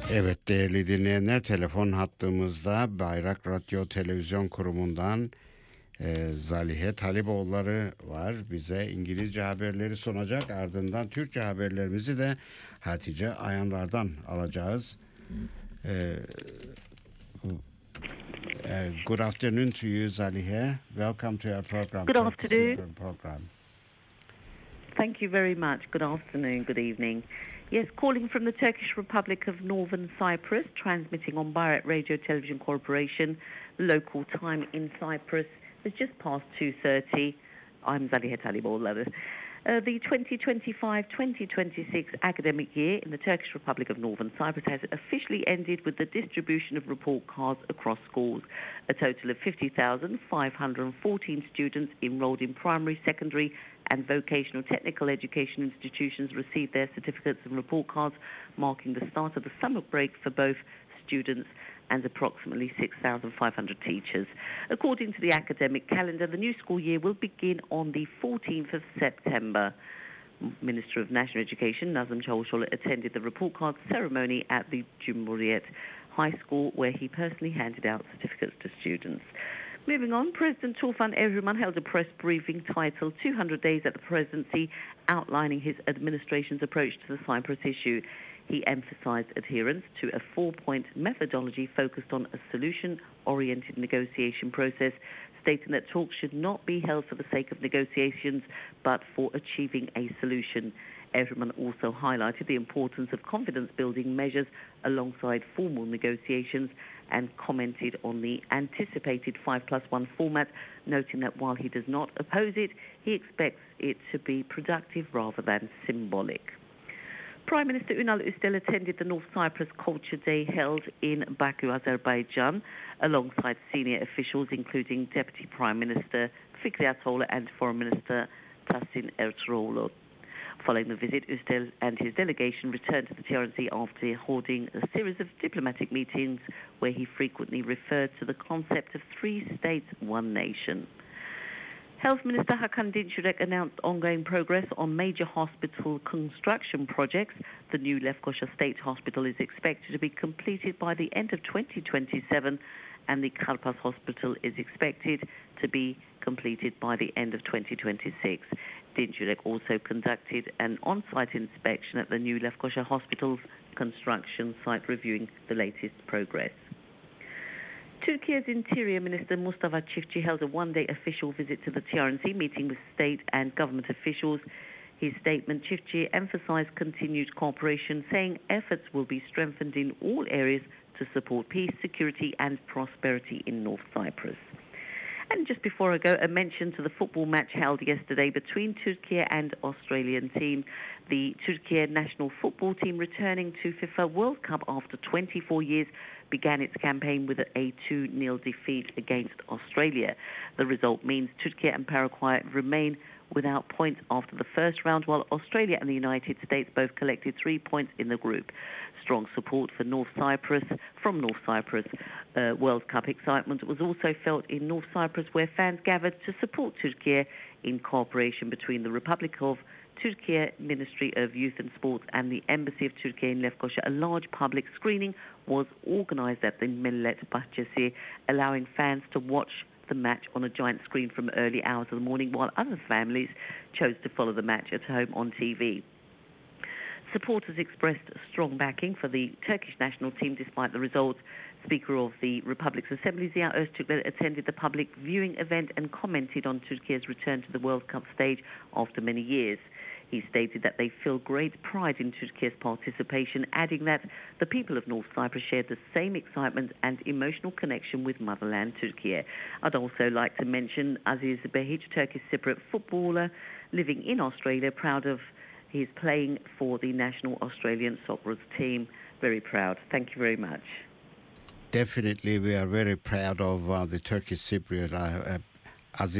Evet değerli dinleyenler, telefon hattımızda Bayrak Radyo Televizyon Kurumu'ndan Zalihe Taliboğulları var. Bize İngilizce haberleri sunacak. Ardından Türkçe haberlerimizi de Hatice Ayanlar'dan alacağız. Good afternoon to you, Zalihe. Welcome to our program. Good afternoon. Program. Thank you very much. Good afternoon, good evening. Yes, calling from the Turkish Republic of Northern Cyprus, transmitting on Bayrak Radio Television Corporation, local time in Cyprus. It's just past 2:30. I'm Zalihe Taliboğulları. The 2025-2026 academic year in the Turkish Republic of Northern Cyprus has officially ended with the distribution of report cards across schools. A total of 50,514 students enrolled in primary, secondary and vocational technical education institutions received their certificates and report cards, marking the start of the summer break for both students and approximately 6,500 teachers. According to the academic calendar, the new school year will begin on the 14th of September. Minister of National Education, Nazım Çavuşoğlu, attended the report card ceremony at the Cumhuriyet High School, where he personally handed out certificates to students. Moving on, President Tufan Erhman held a press briefing titled 200 Days at the Presidency, outlining his administration's approach to the Cyprus issue. He emphasized adherence to a four-point methodology focused on a solution-oriented negotiation process, stating that talks should not be held for the sake of negotiations, but for achieving a solution. Erhman also highlighted the importance of confidence-building measures alongside formal negotiations and commented on the anticipated 5+1 format, noting that while he does not oppose it, he expects it to be productive rather than symbolic. Prime Minister Ünal Üstel attended the North Cyprus Culture Day held in Baku, Azerbaijan, alongside senior officials including Deputy Prime Minister Fikri Ataoğlu and Foreign Minister Tahsin Ertuğrul. Following the visit, Üstel and his delegation returned to the TRNC after holding a series of diplomatic meetings where he frequently referred to the concept of three states, one nation. Health Minister Hakan Dinçürek announced ongoing progress on major hospital construction projects. The new Lefkoşa State Hospital is expected to be completed by the end of 2027, and the Karpas Hospital is expected to be completed by the end of 2026. Dinçürek also conducted an on-site inspection at the new Lefkoşa Hospital's construction site, reviewing the latest progress. Turkey's Interior Minister Mustafa Çiftçi held a one-day official visit to the TRNC, meeting with state and government officials. His statement, Çiftçi emphasized continued cooperation, saying efforts will be strengthened in all areas to support peace, security and prosperity in North Cyprus. And just before I go, a mention to the football match held yesterday between Turkey and Australian team. The Turkey national football team, returning to FIFA World Cup after 24 years, began its campaign with a 2-0 defeat against Australia. The result means Turkey and Paraguay remain without points after the first round, while Australia and the United States both collected 3 points in the group. Strong support for North Cyprus from North Cyprus. World Cup excitement was also felt in North Cyprus, where fans gathered to support Turkey in cooperation between the Republic of Turkey Ministry of Youth and Sports and the Embassy of Turkey in Lefkoşa. A large public screening was organised at the Millet Bahçesi, allowing fans to watch the match on a giant screen from early hours of the morning, while other families chose to follow the match at home on TV. Supporters expressed strong backing for the Turkish national team despite the results. Speaker of the Republic's Assembly, Ziya Öztürk, attended the public viewing event and commented on Turkey's return to the World Cup stage after many years. He stated that they feel great pride in Turkey's participation, adding that the people of North Cyprus shared the same excitement and emotional connection with motherland Turkey. I'd also like to mention Aziz Behic, Turkish Cypriot footballer living in Australia, proud of his playing for the national Australian soccer team. Very proud. Thank you very much. Definitely, we are very proud of the Turkish Cypriot